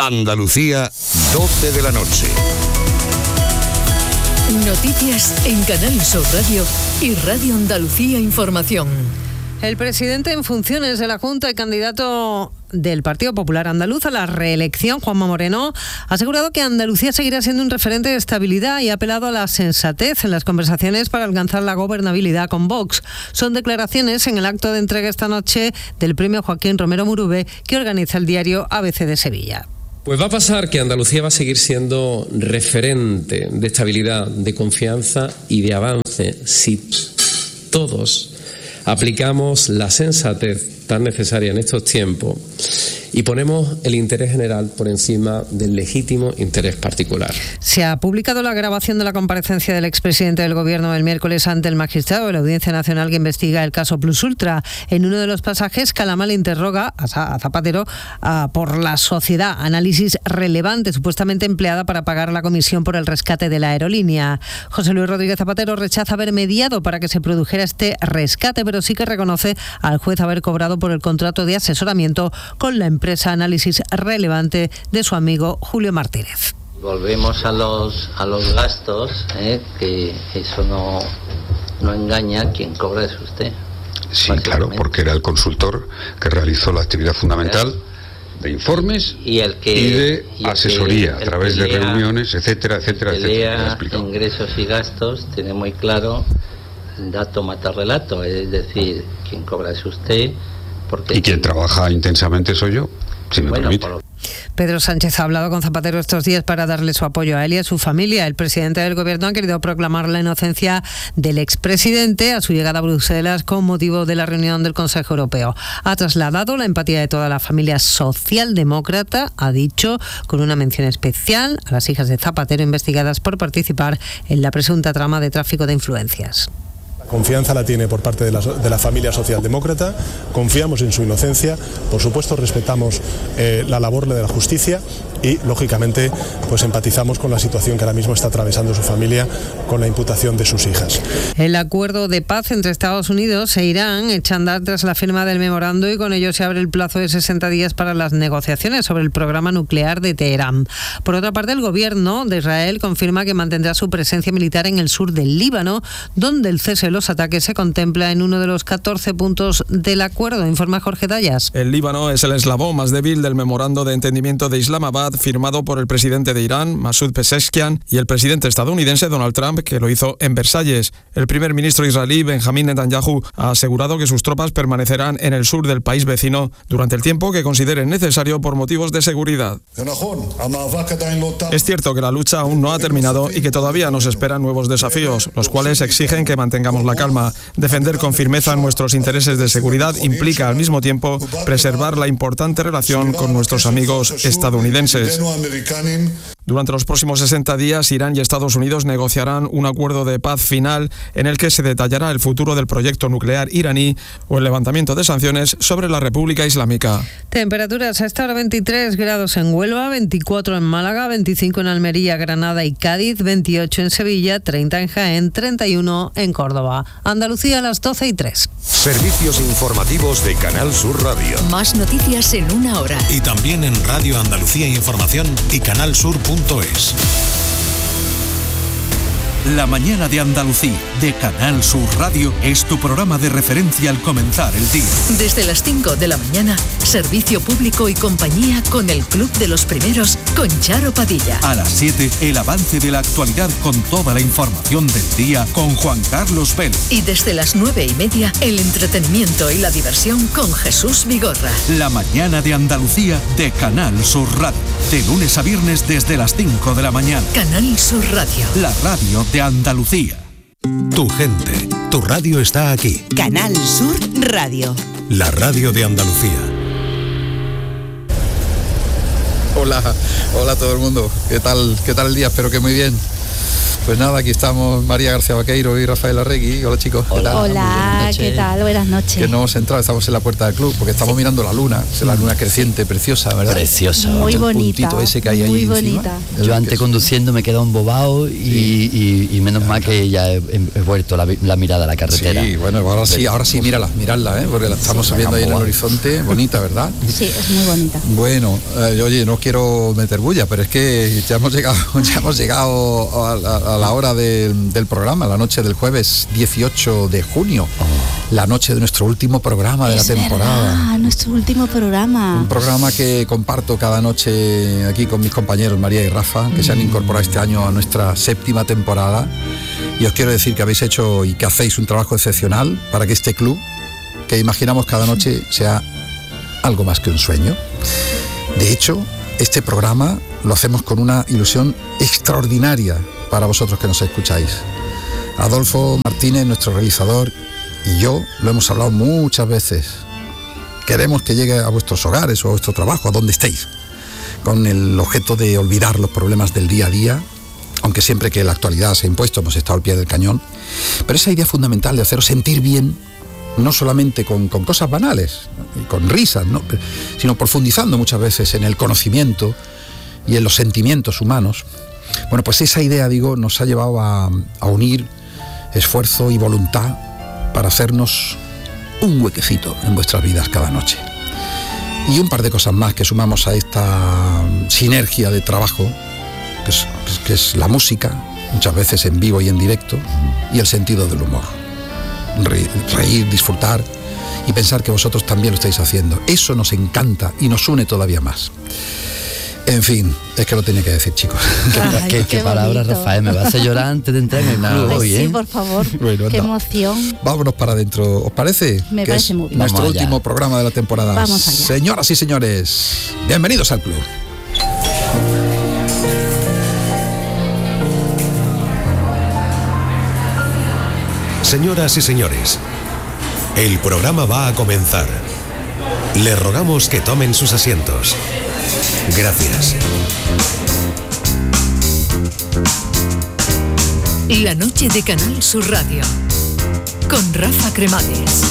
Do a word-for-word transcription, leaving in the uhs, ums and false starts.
Andalucía, doce de la noche. Noticias en Canal Sur Radio y Radio Andalucía Información. El presidente en funciones de la Junta y candidato del Partido Popular Andaluz a la reelección, Juanma Moreno, ha asegurado que Andalucía seguirá siendo un referente de estabilidad y ha apelado a la sensatez en las conversaciones para alcanzar la gobernabilidad con Vox. Son declaraciones en el acto de entrega esta noche del premio Joaquín Romero Murube que organiza el diario A B C de Sevilla. Pues va a pasar que Andalucía va a seguir siendo referente de estabilidad, de confianza y de avance si todos aplicamos la sensatez tan necesaria en estos tiempos y ponemos el interés general por encima del legítimo interés particular. Se ha publicado la grabación de la comparecencia del expresidente del Gobierno el miércoles ante el magistrado de la Audiencia Nacional que investiga el caso Plus Ultra. En uno de los pasajes, Calamar interroga a Zapatero a, por la sociedad, análisis relevante supuestamente empleada para pagar la comisión por el rescate de la aerolínea. José Luis Rodríguez Zapatero rechaza haber mediado para que se produjera este rescate, pero sí que reconoce al juez haber cobrado por el contrato de asesoramiento con la empresa empresa análisis relevante de su amigo Julio Martínez. Volvemos a los a los gastos, ¿eh? que eso no, no engaña, quien cobra es usted. Sí, claro, porque era el consultor que realizó la actividad fundamental de informes y, el que, y de y asesoría que, a través de lea, reuniones, etcétera, etcétera, el que etcétera. Lea ingresos y gastos, tiene muy claro, dato mata relato, es decir, quien cobra es usted. Y quien trabaja intensamente soy yo, si me bueno, permite. Por... Pedro Sánchez ha hablado con Zapatero estos días para darle su apoyo a él y a su familia. El presidente del Gobierno ha querido proclamar la inocencia del expresidente a su llegada a Bruselas con motivo de la reunión del Consejo Europeo. Ha trasladado la empatía de toda la familia socialdemócrata, ha dicho, con una mención especial a las hijas de Zapatero investigadas por participar en la presunta trama de tráfico de influencias. Confianza la tiene por parte de la, de la familia socialdemócrata, confiamos en su inocencia, por supuesto respetamos eh, la labor de la justicia y, lógicamente, pues empatizamos con la situación que ahora mismo está atravesando su familia con la imputación de sus hijas. El acuerdo de paz entre Estados Unidos e Irán echa a andar tras la firma del memorando y con ello se abre el plazo de sesenta días para las negociaciones sobre el programa nuclear de Teherán. Por otra parte, el gobierno de Israel confirma que mantendrá su presencia militar en el sur del Líbano, donde el cese de los ataques se contempla en uno de los catorce puntos del acuerdo, informa Jorge Dallas. El Líbano es el eslabón más débil del memorando de entendimiento de Islamabad firmado por el presidente de Irán, Masoud Pezeshkian, y el presidente estadounidense Donald Trump, que lo hizo en Versalles. El primer ministro israelí, Benjamín Netanyahu, ha asegurado que sus tropas permanecerán en el sur del país vecino durante el tiempo que consideren necesario por motivos de seguridad. Es cierto que la lucha aún no ha terminado y que todavía nos esperan nuevos desafíos, los cuales exigen que mantengamos la calma. Defender con firmeza nuestros intereses de seguridad implica al mismo tiempo preservar la importante relación con nuestros amigos estadounidenses. Durante los próximos sesenta días, Irán y Estados Unidos negociarán un acuerdo de paz final en el que se detallará el futuro del proyecto nuclear iraní o el levantamiento de sanciones sobre la República Islámica. Temperaturas a esta hora: veintitrés grados en Huelva, veinticuatro en Málaga, veinticinco en Almería, Granada y Cádiz, veintiocho en Sevilla, treinta en Jaén, treinta y uno en Córdoba. Andalucía a las doce y tres. Servicios informativos de Canal Sur Radio. Más noticias en una hora. Y también en Radio Andalucía Información y canalsur punto es. La mañana de Andalucía, de Canal Sur Radio, es tu programa de referencia al comenzar el día. Desde las cinco de la mañana, servicio público y compañía con el Club de los Primeros, con Charo Padilla. A las siete, el avance de la actualidad con toda la información del día, con Juan Carlos Vélez. Y desde las nueve y media, el entretenimiento y la diversión con Jesús Vigorra. La mañana de Andalucía, de Canal Sur Radio. De lunes a viernes desde las cinco de la mañana. Canal Sur Radio. La radio de Andalucía. Tu gente, tu radio está aquí. Canal Sur Radio. La radio de Andalucía. Hola, hola a todo el mundo. ¿Qué tal, qué tal el día? Espero que muy bien. Pues nada, aquí estamos María García Vaqueiro y Rafael Arregui. Hola, chicos. Hola, Hola ¿qué tal? Buenas noches. Que no hemos entrado, estamos en la puerta del club porque estamos sí. mirando la luna, es la luna creciente, preciosa, ¿verdad? Preciosa. Muy el bonita. puntito ese que hay muy ahí bonita. Encima. Yo antes conduciendo me he quedado embobado y, sí. y, y menos mal que ya he, he vuelto la, la mirada a la carretera. Sí, bueno, ahora sí, ahora sí, mírala, miradla, ¿eh? Porque la estamos sí, viendo ahí en el horizonte, bonita, ¿verdad? Sí, es muy bonita. Bueno, eh, oye, no quiero meter bulla, pero es que ya hemos llegado, ya hemos llegado a, a, a la hora de, del programa, la noche del jueves dieciocho de junio, oh. la noche de nuestro último programa de es la temporada. Verdad, nuestro último programa. Un programa que comparto cada noche aquí con mis compañeros María y Rafa, que mm. se han incorporado este año a nuestra séptima temporada. Y os quiero decir que habéis hecho y que hacéis un trabajo excepcional para que este club, que imaginamos cada noche, sea algo más que un sueño. De hecho, este programa lo hacemos con una ilusión extraordinaria para vosotros que nos escucháis. Adolfo Martínez, nuestro realizador, y yo lo hemos hablado muchas veces. Queremos que llegue a vuestros hogares o a vuestro trabajo, a donde estéis, con el objeto de olvidar los problemas del día a día, aunque siempre que la actualidad se ha impuesto hemos estado al pie del cañón. Pero esa idea fundamental de haceros sentir bien, no solamente con, con cosas banales, y con risas, ¿no? sino profundizando muchas veces en el conocimiento y en los sentimientos humanos. Bueno, pues esa idea, digo, nos ha llevado a, a unir esfuerzo y voluntad para hacernos un huequecito en vuestras vidas cada noche. Y un par de cosas más que sumamos a esta sinergia de trabajo, que es, que es la música, muchas veces en vivo y en directo, y el sentido del humor. Reír, reír, disfrutar y pensar que vosotros también lo estáis haciendo. Eso nos encanta y nos une todavía más. En fin, es que lo tenía que decir, chicos. Ay, qué, qué, qué palabras, Rafael, me va a hacer llorar antes de entrar en el club pues hoy, ¿eh? Sí, por favor, bueno, qué no. emoción. Vámonos para adentro, ¿os parece? Me que parece es muy bien. Nuestro último programa de la temporada. Vamos allá. Señoras y señores, bienvenidos al club. Señoras y señores, el programa va a comenzar. Les rogamos que tomen sus asientos. Gracias. La noche de Canal Sur Radio con Rafa Cremades.